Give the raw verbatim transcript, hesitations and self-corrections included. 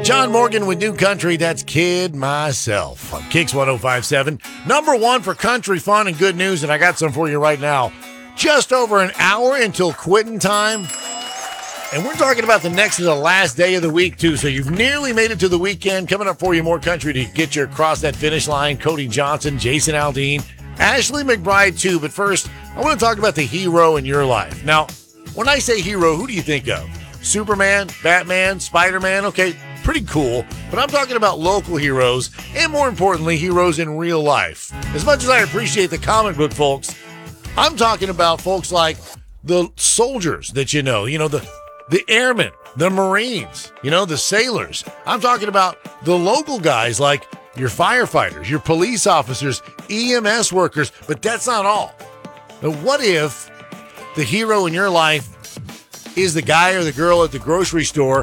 John Morgan with New Country. That's Kid Myself on Kicks one oh five point seven. Number one for country fun and good news, and I got some for you right now. Just over an hour until quitting time. And we're talking about the next to the last day of the week, too. So you've nearly made it to the weekend. Coming up for you, more country to get you across that finish line. Cody Johnson, Jason Aldean, Ashley McBride, too. But first, I want to talk about the hero in your life. Now, when I say hero, who do you think of? Superman, Batman, Spider-Man? Okay, pretty cool. But I'm talking about local heroes, and more importantly, heroes in real life. As much as I appreciate the comic book folks, I'm talking about folks like the soldiers that you know, you know, the, the airmen, the Marines, you know, the sailors. I'm talking about the local guys like your firefighters, your police officers, E M S workers, but that's not all. Now, what if the hero in your life is the guy or the girl at the grocery store